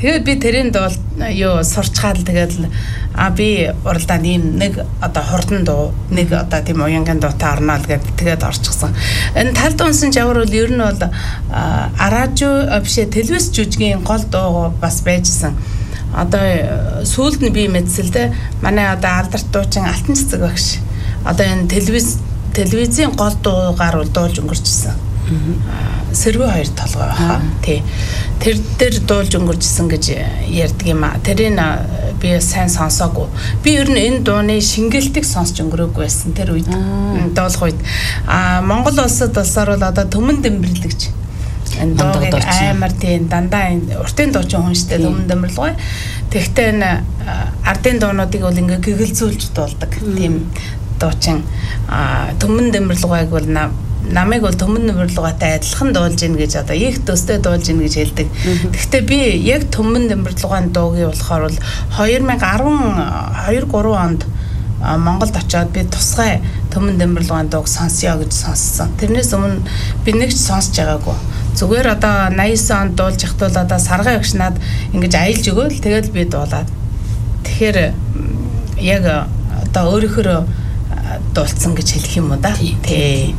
Тэгээд би тэрийн дуу юу сурчгаал тэгээд би уралдаанд ийм нэг одоо хурдан дуу нэг одоо тийм уянгийн дуутай орно л гэдэг тэгээд орчихсон. Энэ талд унсан жавар бол ер нь бол аражуу бишээ телевиз жүжигийн гол дуу бас байжсэн. Одоо сүүлд нь би мэдсэлдэ манай одоо алдарт дуучин Алтан цэцэг багш. Одоо энэ телевизийн гол дуугаар бол дуулж өнгөрчихсэн. Сэрвэ хоёр толгой баха. Тий. Тэр дээр дуулж өнгөрчихсэн гэж ярьдаг юм а. Тэрийг би сайн сонсоогүй. Би ер нь энэ дууны шингэлтийг сонсч өнгөрөөгүй байсан тэр үед. Дуулах үед. Монгол улсад болсоор бол одоо Төмөн Дэмбэрлэгч. Энэ дуугийг амар тийм дандаа уртын дуучин хүн штэ Төмөн Дэмбэрлэг. Тэгтээ энэ ардын дуунуудыг бол ингээ гэгэлзүүлж дуулдаг. Тийм дуучин Төмөн Дэмбэрлэг бол намайг бол Төмөн Дэмбэрлэгтэй адилхан дуулж ийн гэж одоо их төстэй дуулж ийн гэж хэлдэг. Гэхдээ би яг Төмөн Дэмбэрлэгэн дуугийн болохоор бол 2012-3 онд Монголд очиод би тусгай Төмөн Дэмбэрлэгэн дууг сонсё гэж сонссон. Тэрнээс өмнө би нэг ч сонсож байгаагүй. Зүгээр одоо 89 онд дуулж ихт бол одоо саргай өгч над ингэж аялж өгөөл тэгэл би дуулаад. Тэгэхээр яг одоо өөрөөр дуулсан гэж хэлэх юм уу да? Тий.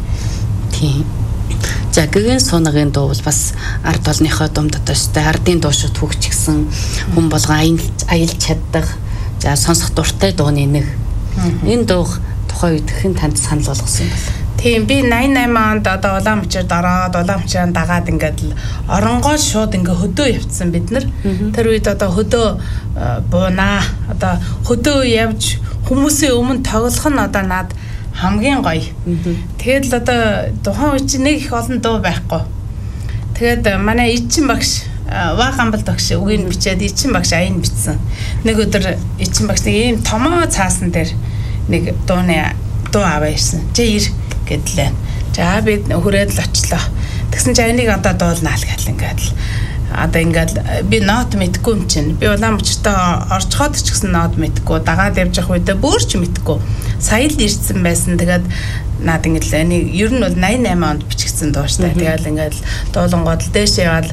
За гэгэн суунагийн дуу бол бас ард олныхоо думд одоо штэ ардын дуу шиг түүхчихсэн хүн болгон аялж чаддаг. За сонсох дуртай дууны нэг. Энэ дуу тухайн үед хэн танд санал болгосон юм бол? Тийм би 88 онд одоо Улаанбаатарт ороод Улаанбаатараа дагаад ингээд л оронгоо шууд ингээ хөдөө явцсан бид нар. Тэр үед одоо хөдөө буунаа одоо хөдөө явж хүмүүсийн өмнө тоглох нь одоо над хамгийн гоё. Тэгээд л одоо тухайн үед нэг их олон дуу байхгүй. Тэгээд манай Ичин багш Ваагамбал багш үгийг бичээд Ичин багш аян бичсэн. Нэг өдөр Ичин багш нэг ийм томоо цаасан дээр нэг дуу аваа ирсэн. Жи ир гэдлээ. За би хүрээд л очлоо. Тэгсэн чинь энийг одоо дуулнаа л гэл ингээд л одоо ингээд би нот мэдгүй юм чинь. Би Улаанбаатарт орчход ч гэсэн нот мэдгүй. Дагаад явж явах үедээ бөөрч мэдгүй. Сая л ирсэн байсан. Тэгээд наад ингээд л энийг ер нь бол 88 онд бичигдсэн дуу шүү дээ. Тэгээд ингээд дуулангууд л дээш яваад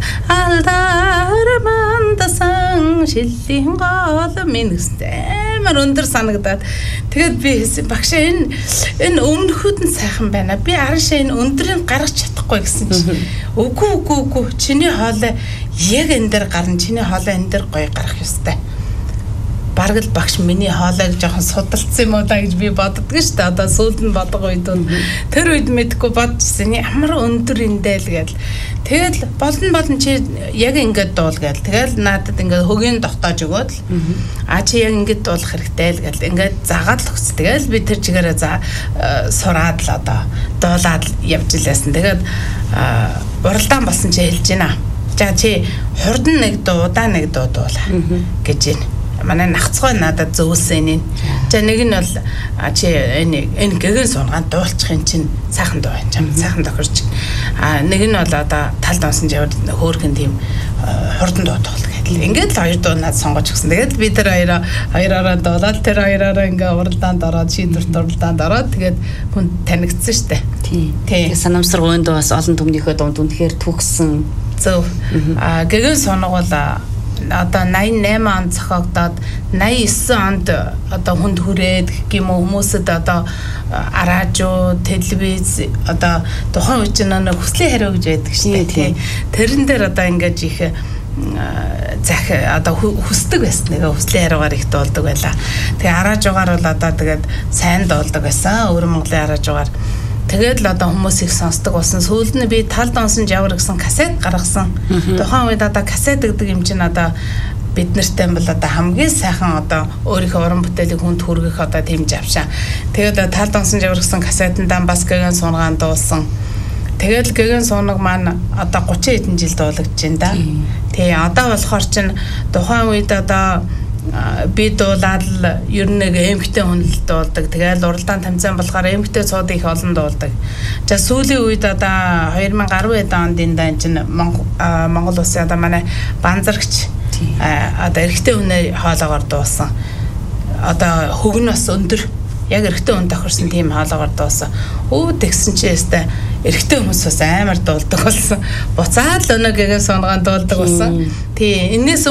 алдармандасан шиллийн гол минь гэстэй амар өндөр санагдаад тэгээд би хэлсэн багш энэ өмнөхүүд нь сайхан байна. Би арашаа энэ өндрийг гаргаж чадахгүй гэсэн чинь үгүй чиний хоолой яг энэ дээр гарна. Чиний хоолой энэ дээр гоё гарах ёстой. Бараг л багш миний хоолойг жоохон судалцсан юм уу да гэж би боддог шүү дээ. Одоо сүүлд нь бодох үед тэр үед мэдгүй бодчихсан. Ямар өндөр эндээ л гээл. Тэгэл болон чи яг ингэж дуул гээл. Тэгэл надад ингээд хөгийн дотоож өгөөд л чи яг ингэж дуулах хэрэгтэй л гээл. Ингээд загаад л өгс. Тэгэл би тэр чигээрээ сураад л одоо дуулаад явж илээсэн. Тэгээд уралдаан болсон чи хэлж байна. За чи хурдан нэг дуу удаа нэг дуу дуулаа гэж байна. Манай нагцгой надад зөөлсөн энэ. За нэг нь бол чи энэ гэгэн сунгаан дуулчих юм чинь сайхан дуу байна чам. Сайхан тохирч. Нэг нь бол одоо талд онсон жавар хөөрхөн тийм хурдан дуу дуул гэдэг. Ингээд л хоёр дуу надад сонгож өгсөн. Тэгээд би тэр хоёроо дуулаад тэр хоёроо ингээ уралдаанд ороод шийдвэрт уралдаанд ороод тэгээд хүн танигдсан штэ. Тий. Санамсаргуйн дуу бас олон төмнийхөө дунд үнэхээр түүхсэн. Зөв. Гэгэн сунаг бол одоо 88 онд зохиогдоод 89 онд одоо хүнд хүрээд гэмүү хүмүүсэд одоо аражуу телевиз одоо тухайн үед нэг хүслийн хариу гэж байдаг шүү дээ. Тэрэн дээр одоо ингэж их зах одоо хүсдэг байсан. Нэг хүслийн хариугаар их дуулдаг байлаа. Тэгээ аражуугаар бол одоо тэгээд сайн дуулдаг байсан. Өвөр Монголын аражуугаар тэгээд л одоо хүмүүс их сонсдог болсон. Сүүлд нь би талд онсон жавар гэсэн касет гаргасан. Тухайн үед одоо касет гэдэг юм чинь одоо бид нартай бол одоо хамгийн сайхан одоо өөрийнхөө уран бүтээлийг хүнд хүргэх одоо тийм завшаа. Тэгээд талд онсон жавар гэсэн касетандаа бас гэгэн сунгаан дуулсан. Тэгээд л гэгэн сунаг маань одоо 30 хэдэн жил дуулагдж байна да. Тий одоо болохоор чинь тухайн үед одоо би дуулаад л ер нь нэг эмхтэй хүн л дуулдаг. Тэгээд уралдаан тэмцээн болохоор эмхтэй цууд их олон дуулдаг. За сүүлийн үед одоо 2010 онд энэ чинь Монгол улсын одоо манай банзарагч одоо эрэгтэй хүний хоолоогоор дуулсан. Одоо хөг нь бас өндөр. Яг эрэгтэй хүн тохирсон тийм хоолоогоор дуулсан. Тэгсэн чи ястай эрэгтэй хүмүүс бас амар дуулдаг болсон. Буцаад л өнөө гэгэн сунгаан дуулдаг болсон. Тий энэс